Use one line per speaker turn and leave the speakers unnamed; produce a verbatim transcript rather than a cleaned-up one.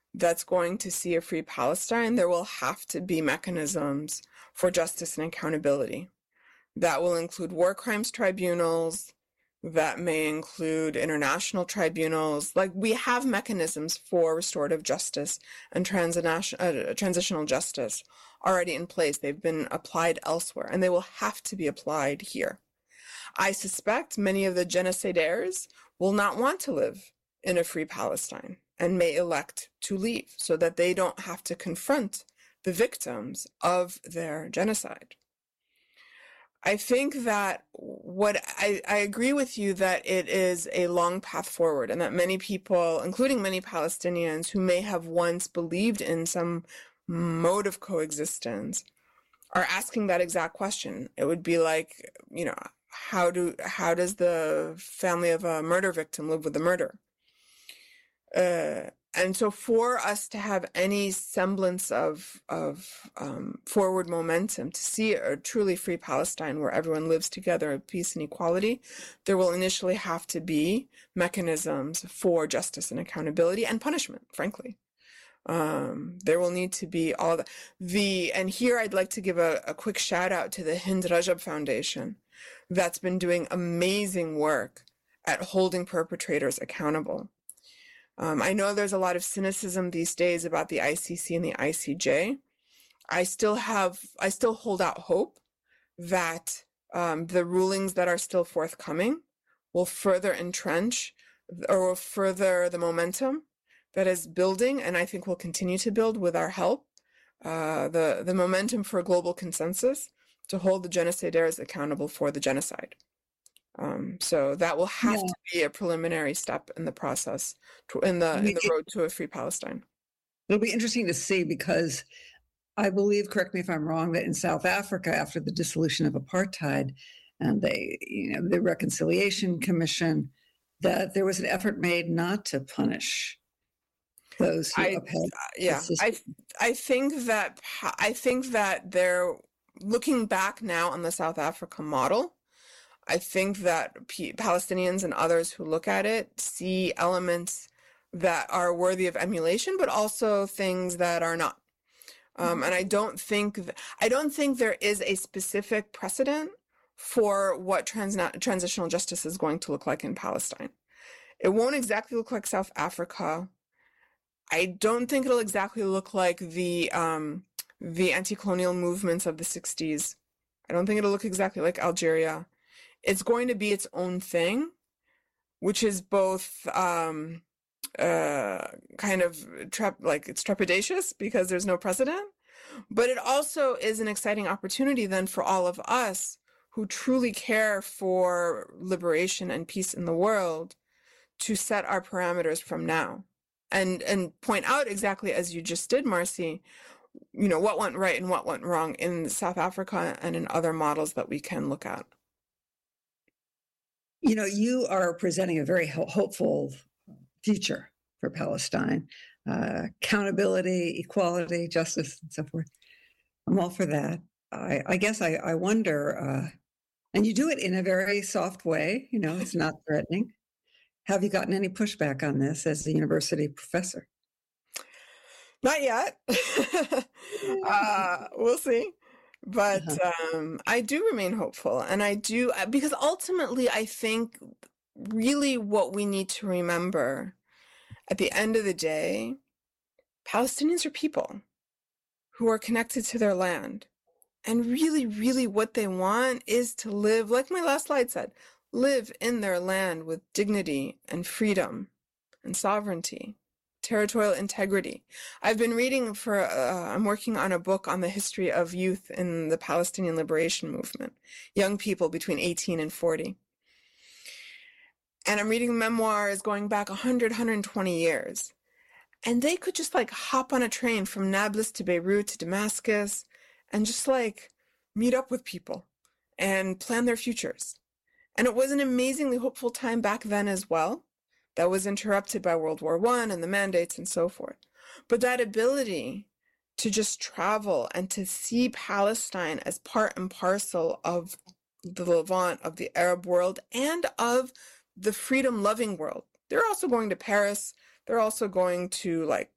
that's going to see a free Palestine, there will have to be mechanisms for justice and accountability. That will include war crimes tribunals, that may include international tribunals. Like, we have mechanisms for restorative justice and transition, uh, transitional justice already in place. They've been applied elsewhere, and they will have to be applied here. I suspect many of the genocidaires will not want to live in a free Palestine and may elect to leave so that they don't have to confront the victims of their genocide. I think that what I, I agree with you that it is a long path forward, and that many people, including many Palestinians who may have once believed in some mode of coexistence, are asking that exact question. It would be like, you know, how do how does the family of a murder victim live with the murder? Uh, and so for us to have any semblance of of um, forward momentum, to see a truly free Palestine where everyone lives together in peace and equality, there will initially have to be mechanisms for justice and accountability and punishment, frankly. Um, there will need to be all the, the and here I'd like to give a, a quick shout out to the Hind Rajab Foundation that's been doing amazing work at holding perpetrators accountable. Um, I know there's a lot of cynicism these days about the I C C and the I C J. I still have, I still hold out hope that um, the rulings that are still forthcoming will further entrench or will further the momentum that is building, and I think will continue to build with our help, uh, the, the momentum for a global consensus to hold the genocidaires accountable for the genocide. Um, so that will have
Yeah.
to be a preliminary step in the process, to, in the
I mean,
in the
it,
road to a free Palestine.
it'll be interesting to see, because I believe, correct me if I'm wrong, that in South Africa, after the dissolution of apartheid and they, you know, the Reconciliation Commission, that there was an effort made not to punish those who
I
upheld the
yeah, I
system.
I think that I think that they're looking back now on the South Africa model. I think that P- Palestinians and others who look at it see elements that are worthy of emulation, but also things that are not. Um, and I don't think th- I don't think there is a specific precedent for what trans- transitional justice is going to look like in Palestine. It won't exactly look like South Africa. I don't think it'll exactly look like the um, the anti-colonial movements of the sixties. I don't think it'll look exactly like Algeria. It's going to be its own thing, which is both um, uh, kind of trep- like it's trepidatious because there's no precedent, but it also is an exciting opportunity then for all of us who truly care for liberation and peace in the world to set our parameters from now and and point out exactly as you just did, Marcy, you know, what went right and what went wrong in South Africa and in other models that we can look at.
You know, you are presenting a very ho- hopeful future for Palestine, uh, accountability, equality, justice, and so forth. I'm all for that. I, I guess I, I wonder, uh, and you do it in a very soft way, you know, it's not threatening. Have you gotten any pushback on this as a university professor?
Not yet. uh, we'll see. But
Uh-huh.
um, I do remain hopeful. And I do, because ultimately, I think really what we need to remember at the end of the day, Palestinians are people who are connected to their land. And really, really what they want is to live, like my last slide said, live in their land with dignity and freedom and sovereignty, territorial integrity. I've been reading for, uh, I'm working on a book on the history of youth in the Palestinian liberation movement, young people between eighteen and forty. And I'm reading memoirs going back one hundred, one hundred twenty years. And they could just like hop on a train from Nablus to Beirut to Damascus and just like meet up with people and plan their futures. And it was an amazingly hopeful time back then as well. That was interrupted by World War One and the mandates and so forth. But that ability to just travel and to see Palestine as part and parcel of the Levant, of the Arab world, and of the freedom-loving world. They're also going to Paris. They're also going to like